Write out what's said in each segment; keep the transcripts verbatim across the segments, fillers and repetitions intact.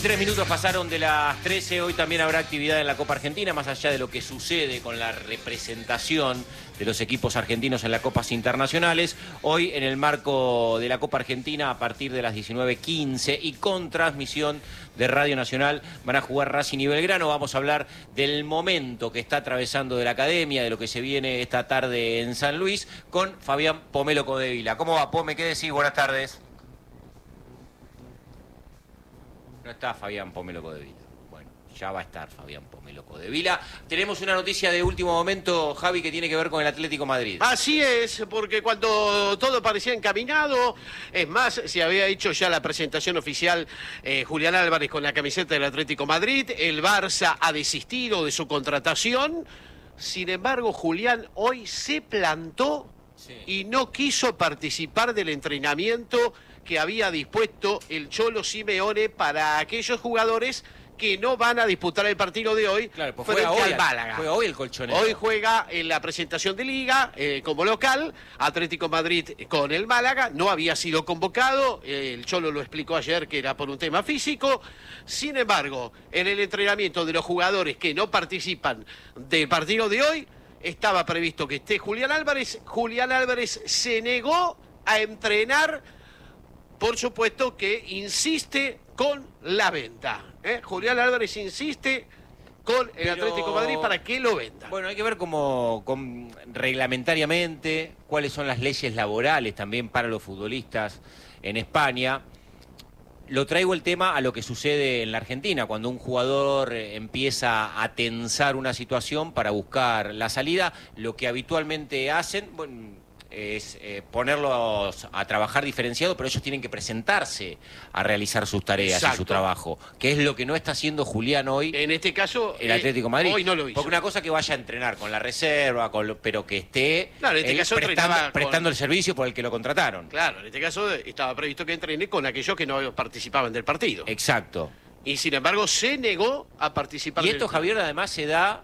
veintitrés minutos pasaron de las trece. Hoy también habrá actividad en la Copa Argentina, más allá de lo que sucede con la representación de los equipos argentinos en las copas internacionales. Hoy, en el marco de la Copa Argentina, a partir de las diecinueve quince y con transmisión de Radio Nacional, van a jugar Racing y Belgrano. Vamos a hablar del momento que está atravesando de la academia, de lo que se viene esta tarde en San Luis, con Fabián Pomelo Codevila. ¿Cómo va, Pome? ¿Qué decís? Buenas tardes. No está Fabián Pomelo Codevila. Bueno, ya va a estar Fabián Pomelo Codevila. Tenemos una noticia de último momento, Javi, que tiene que ver con el Atlético Madrid. Así es, porque cuando todo parecía encaminado, es más, se había hecho ya la presentación oficial eh, Julián Álvarez con la camiseta del Atlético Madrid, el Barça ha desistido de su contratación, sin embargo, Julián hoy se plantó sí. y no quiso participar del entrenamiento que había dispuesto el Cholo Simeone para aquellos jugadores que no van a disputar el partido de hoy claro, pues frente juega hoy, al Málaga. Juega hoy el Colchonero. Hoy juega en la presentación de Liga eh, como local, Atlético Madrid con el Málaga, no había sido convocado, eh, el Cholo lo explicó ayer que era por un tema físico, sin embargo, en el entrenamiento de los jugadores que no participan del partido de hoy, estaba previsto que esté Julián Álvarez, Julián Álvarez se negó a entrenar. Por supuesto que insiste con la venta. ¿eh? Julián Álvarez insiste con el Pero... Atlético de Madrid para que lo venda. Bueno, hay que ver cómo, cómo reglamentariamente, cuáles son las leyes laborales también para los futbolistas en España. Lo traigo el tema a lo que sucede en la Argentina, cuando un jugador empieza a tensar una situación para buscar la salida, lo que habitualmente hacen... Bueno, es eh, ponerlos a trabajar diferenciado, pero ellos tienen que presentarse a realizar sus tareas Exacto. y su trabajo, que es lo que no está haciendo Julián hoy. En este caso, el Atlético de Madrid. Hoy no lo hizo. Porque una cosa que vaya a entrenar con la reserva, con lo, pero que esté claro, en este caso prestando, con... prestando el servicio por el que lo contrataron. Claro, en este caso estaba previsto que entrene con aquellos que no participaban del partido. Exacto. Y sin embargo se negó a participar. Y esto, del... Javier, además se da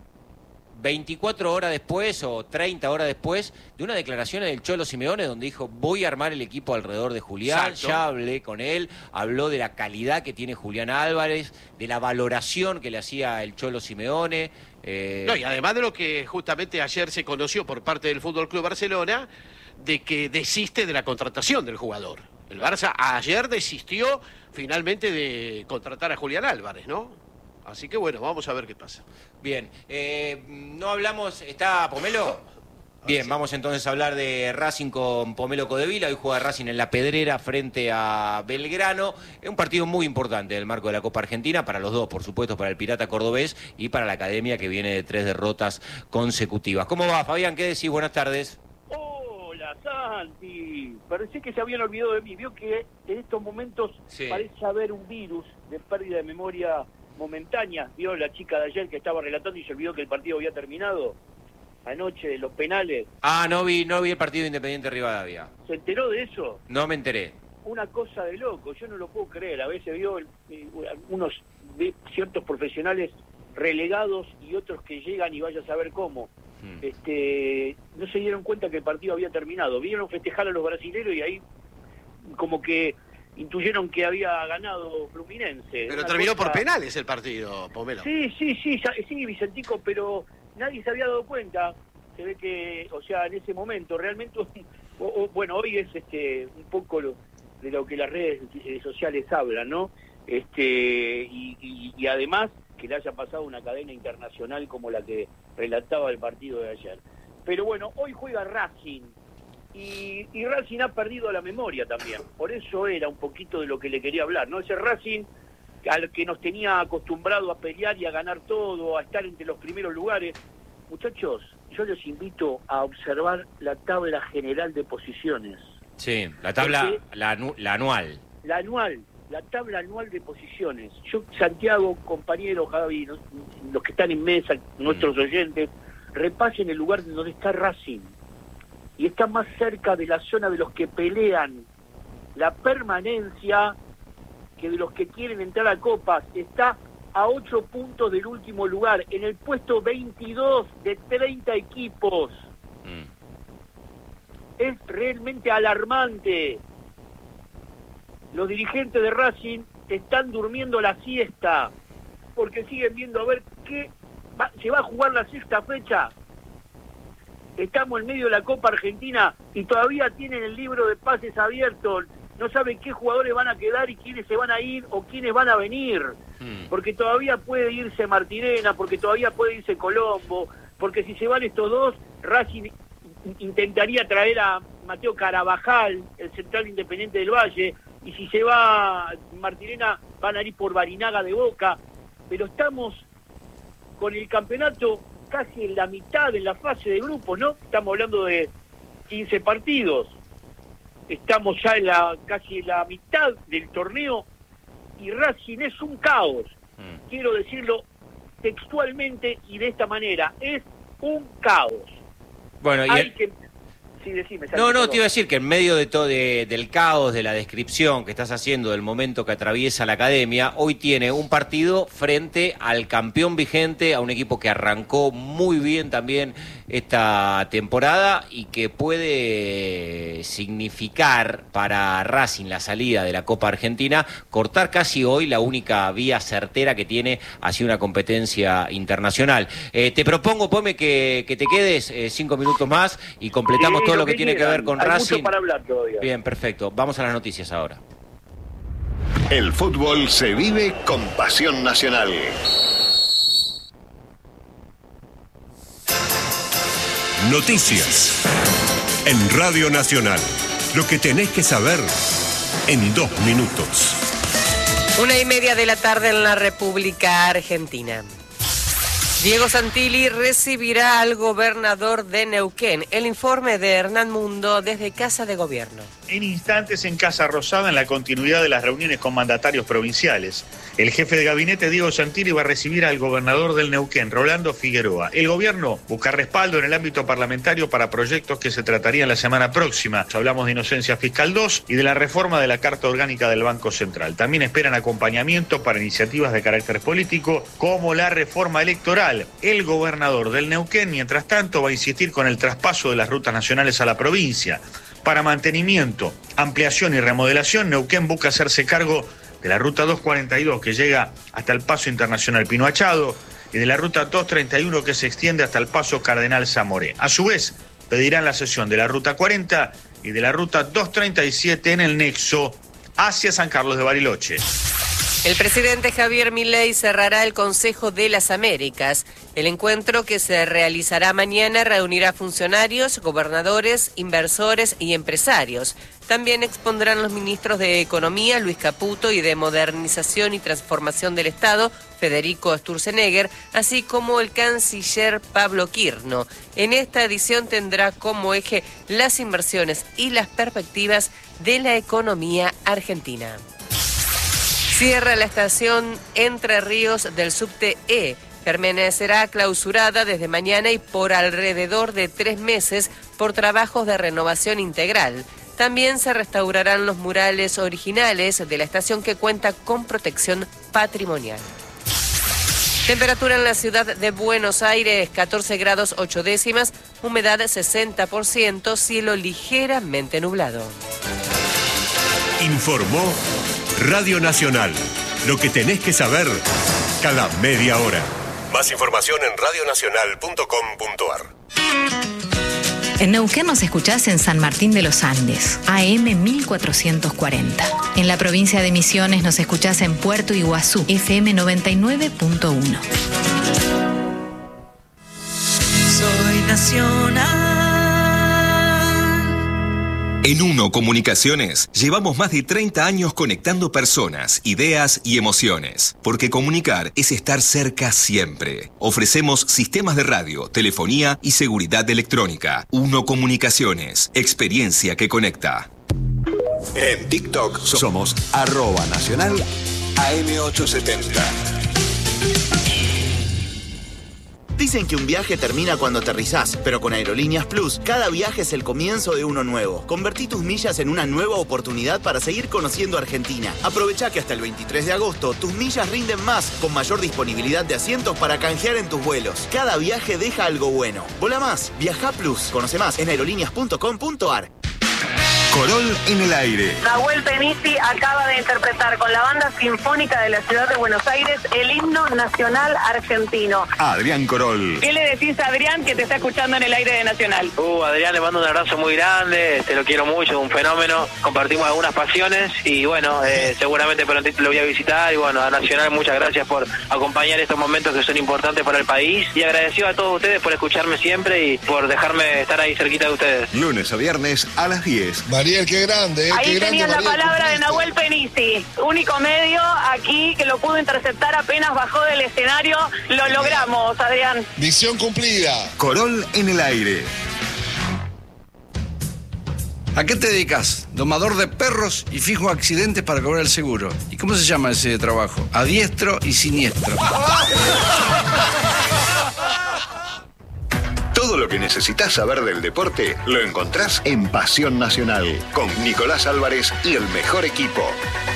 veinticuatro horas después o treinta horas después de una declaración del Cholo Simeone donde dijo voy a armar el equipo alrededor de Julián. Exacto. Ya hablé con él, habló de la calidad que tiene Julián Álvarez, de la valoración que le hacía el Cholo Simeone. Eh... No, y además de lo que justamente ayer se conoció por parte del Fútbol Club Barcelona, de que desiste de la contratación del jugador. El Barça ayer desistió finalmente de contratar a Julián Álvarez, ¿no? Así que bueno, vamos a ver qué pasa. Bien, eh, no hablamos, ¿está Pomelo? Bien, vamos entonces a hablar de Racing con Pomelo Codevila. Hoy juega Racing en La Pedrera frente a Belgrano. Es un partido muy importante en el marco de la Copa Argentina, para los dos, por supuesto, para el Pirata Cordobés y para la Academia, que viene de tres derrotas consecutivas. ¿Cómo va, Fabián? ¿Qué decís? Buenas tardes. Hola, Santi. Parecía que se habían olvidado de mí. Vio que en estos momentos sí. parece haber un virus de pérdida de memoria momentánea. Vio la chica de ayer que estaba relatando y se olvidó que el partido había terminado anoche de los penales. Ah, no vi no vi el partido de Independiente Rivadavia. ¿Se enteró de eso? No me enteré. Una cosa de loco, yo no lo puedo creer. A veces vio el, eh, unos de ciertos profesionales relegados y otros que llegan y vaya a saber cómo. Hmm. Este, no se dieron cuenta que el partido había terminado. Vieron festejar a los brasileños y ahí como que intuyeron que había ganado Fluminense. Pero terminó cosa... por penales el partido, Pomelo. Sí, sí, sí, sí, Vicentico, pero nadie se había dado cuenta. Se ve que, o sea, en ese momento, realmente, o, o, bueno, hoy es este un poco lo, de lo que las redes sociales hablan, ¿no? Este y, y, y además que le haya pasado una cadena internacional como la que relataba el partido de ayer. Pero bueno, hoy juega Racing. Y, y Racing ha perdido la memoria también, por eso era un poquito de lo que le quería hablar, ¿no? Ese Racing al que nos tenía acostumbrado a pelear y a ganar todo, a estar entre los primeros lugares. Muchachos, yo les invito a observar la tabla general de posiciones. Sí, la tabla, la, la anual. La anual, la tabla anual de posiciones. Yo, Santiago, compañeros, Javi, los, los que están en mesa, nuestros mm. oyentes, repasen el lugar donde está Racing. Y está más cerca de la zona de los que pelean la permanencia que de los que quieren entrar a Copas. Está a ocho puntos del último lugar, en el puesto veintidós de treinta equipos. Mm. Es realmente alarmante. Los dirigentes de Racing están durmiendo la siesta, porque siguen viendo a ver qué va, se va a jugar la sexta fecha. Estamos en medio de la Copa Argentina y todavía tienen el libro de pases abierto. No saben qué jugadores van a quedar y quiénes se van a ir o quiénes van a venir. Hmm. Porque todavía puede irse Martirena, porque todavía puede irse Colombo, porque si se van estos dos, Racing intentaría traer a Mateo Carabajal, el central Independiente del Valle, y si se va Martirena van a ir por Barinaga de Boca. Pero estamos con el campeonato casi en la mitad, en la fase de grupos, ¿no? Estamos hablando de quince partidos. Estamos ya en la casi en la mitad del torneo y Racing es un caos. Mm. Quiero decirlo textualmente y de esta manera, es un caos. Bueno, y Hay el... que... Sí, decime, no, no, te iba a decir que en medio de todo de, del caos, de la descripción que estás haciendo del momento que atraviesa la academia, hoy tiene un partido frente al campeón vigente, a un equipo que arrancó muy bien también esta temporada y que puede significar para Racing la salida de la Copa Argentina, cortar casi hoy la única vía certera que tiene hacia una competencia internacional. Eh, te propongo, Pome, que, que te quedes eh, cinco minutos más y completamos sí, todo lo que, que tiene que ver con Hay Racing. Mucho para hablar todavía. Bien, perfecto. Vamos a las noticias ahora. El fútbol se vive con pasión nacional. Noticias en Radio Nacional. Lo que tenés que saber en dos minutos. Una y media de la tarde en la República Argentina. Diego Santilli recibirá al gobernador de Neuquén. El informe de Hernán Mundo desde Casa de Gobierno. En instantes en Casa Rosada, en la continuidad de las reuniones con mandatarios provinciales. El jefe de gabinete, Diego Santilli, va a recibir al gobernador del Neuquén, Rolando Figueroa. El gobierno busca respaldo en el ámbito parlamentario para proyectos que se tratarían la semana próxima. Hablamos de Inocencia Fiscal dos y de la reforma de la Carta Orgánica del Banco Central. También esperan acompañamiento para iniciativas de carácter político, como la reforma electoral. El gobernador del Neuquén, mientras tanto, va a insistir con el traspaso de las rutas nacionales a la provincia. Para mantenimiento, ampliación y remodelación, Neuquén busca hacerse cargo de la ruta doscientos cuarenta y dos que llega hasta el Paso Internacional Pino Achado y de la ruta doscientos treinta y uno que se extiende hasta el Paso Cardenal Zamoré. A su vez, pedirán la cesión de la ruta cuarenta y de la ruta doscientos treinta y siete en el nexo hacia San Carlos de Bariloche. El presidente Javier Milei cerrará el Consejo de las Américas. El encuentro, que se realizará mañana, reunirá funcionarios, gobernadores, inversores y empresarios. También expondrán los ministros de Economía, Luis Caputo, y de Modernización y Transformación del Estado, Federico Sturzenegger, así como el canciller Pablo Quirno. En esta edición tendrá como eje las inversiones y las perspectivas de la economía argentina. Cierra la estación Entre Ríos del subte E. Permanecerá clausurada desde mañana y por alrededor de tres meses por trabajos de renovación integral. También se restaurarán los murales originales de la estación, que cuenta con protección patrimonial. Temperatura en la ciudad de Buenos Aires, catorce grados ocho décimas, humedad sesenta por ciento, cielo ligeramente nublado. Informó Radio Nacional. Lo que tenés que saber cada media hora. Más información en radio nacional punto com punto a r. En Neuquén nos escuchás en San Martín de los Andes, A M mil cuatrocientos cuarenta. En la provincia de Misiones nos escuchás en Puerto Iguazú, F M noventa y nueve punto uno. Soy Nacional. En Uno Comunicaciones llevamos más de treinta años conectando personas, ideas y emociones. Porque comunicar es estar cerca siempre. Ofrecemos sistemas de radio, telefonía y seguridad electrónica. Uno Comunicaciones, experiencia que conecta. En TikTok somos arroba nacional A M ochocientos setenta. Dicen que un viaje termina cuando aterrizás, pero con Aerolíneas Plus, cada viaje es el comienzo de uno nuevo. Convertí tus millas en una nueva oportunidad para seguir conociendo Argentina. Aprovecha que hasta el veintitrés de agosto tus millas rinden más, con mayor disponibilidad de asientos para canjear en tus vuelos. Cada viaje deja algo bueno. Vola más, viaja Plus. Conoce más en aerolíneas punto com punto a r. Corol en el aire. Nahuel Penisi acaba de interpretar con la Banda Sinfónica de la Ciudad de Buenos Aires el himno nacional argentino. Adrián Corol. ¿Qué le decís a Adrián que te está escuchando en el aire de Nacional? Uh, Adrián, le mando un abrazo muy grande, te lo quiero mucho, un fenómeno. Compartimos algunas pasiones y bueno, eh, seguramente prontito lo voy a visitar. Y bueno, a Nacional, muchas gracias por acompañar estos momentos que son importantes para el país. Y agradecido a todos ustedes por escucharme siempre y por dejarme estar ahí cerquita de ustedes. Lunes a viernes a las diez. Mariel, qué grande, ¿eh? Ahí qué tenías grande, la Mariel, palabra de Nahuel Penisi, único medio aquí que lo pudo interceptar apenas bajó del escenario. Lo logramos, Adrián. Misión cumplida. Corol en el aire. ¿A qué te dedicas? Domador de perros y fijo accidentes para cobrar el seguro. ¿Y cómo se llama ese trabajo? A diestro y siniestro. Todo lo que necesitas saber del deporte lo encontrás en Pasión Nacional con Nicolás Álvarez y el mejor equipo.